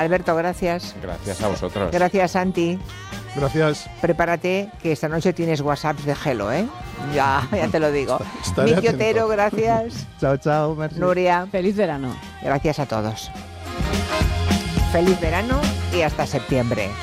Alberto, gracias. Gracias a vosotros. Gracias, Santi. Gracias. Prepárate, que esta noche tienes WhatsApps de Gelo, ¿eh? Ya te lo digo. Estaré Miki atento. Otero, gracias. Chao, merci. Nuria, Feliz verano. gracias a todos. Feliz verano y hasta septiembre.